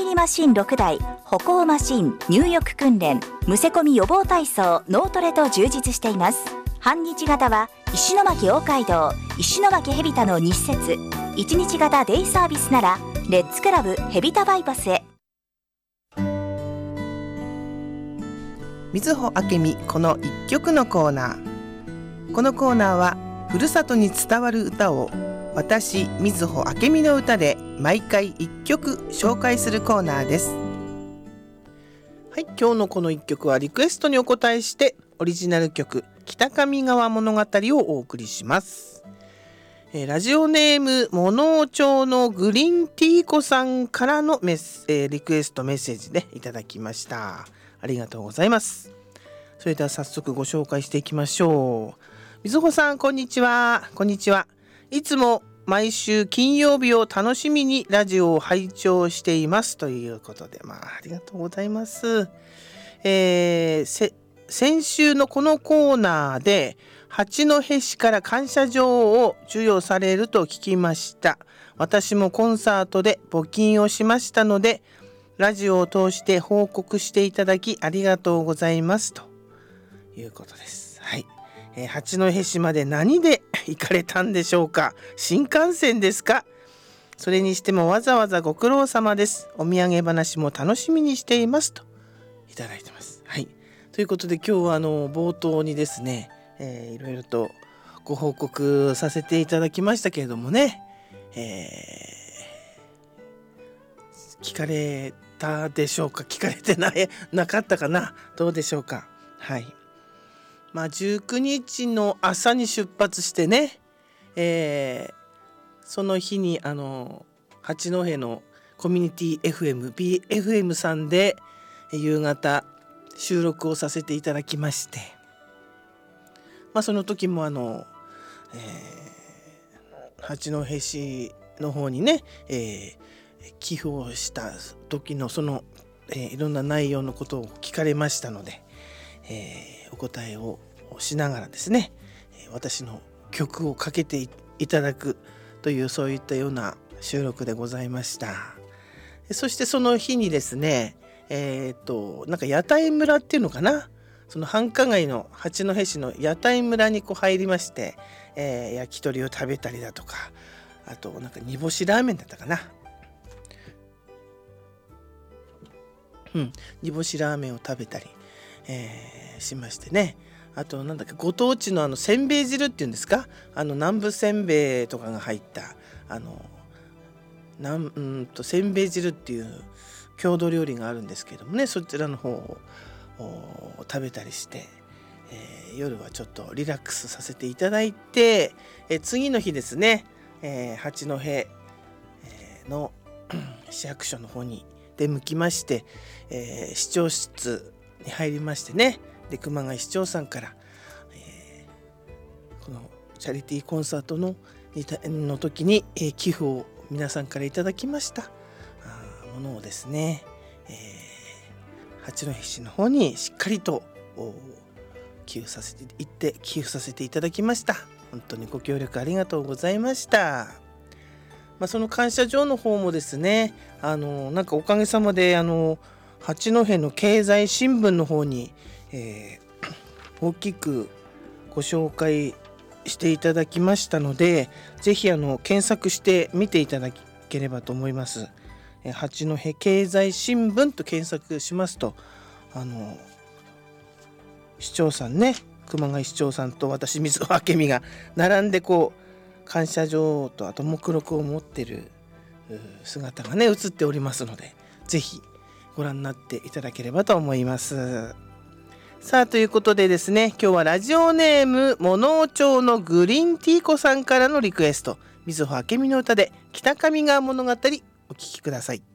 ミニマシン6台、歩行マシン、入浴訓練、むせ込み予防体操、脳トレと充実しています。半日型は石巻大街道、石巻ヘビタの2施設、1日型デイサービスならレッツクラブヘビタバイパスへ。 瑞穂明美この一曲のコーナー。このコーナーはふるさとに伝わる歌を私瑞穂明美の歌で毎回一曲紹介するコーナーです。はい、今日のこの一曲はリクエストにお答えしてオリジナル曲北上川物語をお送りします。ラジオネーム物尾町のグリーンティー子さんからのリクエストメッセージでいただきました。ありがとうございます。それでは早速ご紹介していきましょう。瑞穂さん、こんにちは。こんにちは。いつも毎週金曜日を楽しみにラジオを拝聴していますということで、ありがとうございます。先週のこのコーナーで八戸市から感謝状を授与されると聞きました。私もコンサートで募金をしましたので、ラジオを通して報告していただきありがとうございますということです。はい。八戸市まで何で行かれたんでしょうか。新幹線ですか。それにしてもわざわざご苦労様です。お土産話も楽しみにしていますといただいてます。はい。ということで今日は冒頭にですね、いろいろとご報告させていただきましたけれどもね、聞かれたでしょうか。聞かれてなかったかな。どうでしょうか。はい。19日の朝に出発してね、その日に八戸のコミュニティ FM、BFM さんで夕方収録をさせていただきまして、その時も八戸市の方にね、寄付をした時のその、いろんな内容のことを聞かれましたので、お答えをしながらですね、私の曲をかけていただくというそういったような収録でございました。そしてその日にですね、なんか屋台村っていうのかな、その繁華街の八戸市の屋台村に入りまして、焼き鳥を食べたりだとか、あとなんか煮干しラーメンだったかな、煮干しラーメンを食べたり、しましてね。あとなんだっけ、ご当地のせんべい汁っていうんですか、南部せんべいとかが入ったせんべい汁っていう郷土料理があるんですけどもね、そちらの方を食べたりして、夜はちょっとリラックスさせていただいて、次の日ですね、八戸、の市役所の方に出向きまして、市長室に入りましてね、で熊谷市長さんから、このチャリティーコンサートの時に、寄付を皆さんからいただきましたものをですね、八戸市の方にしっかりと寄付させていただきました。本当にご協力ありがとうございました。その感謝状の方もですね、なんかおかげさまで八戸の経済新聞の方に、大きくご紹介していただきましたので、ぜひ検索して見ていただければと思います。八戸経済新聞と検索しますと、市長さんね、熊谷市長さんと私瑞穂明美が並んで感謝状とあと目録を持ってる姿がね映っておりますので、ぜひご覧になっていただければと思います。さあ、ということでですね、今日はラジオネーム物尾町のグリーンティー子さんからのリクエスト、瑞穂明美の歌で北上川物語お聴きください。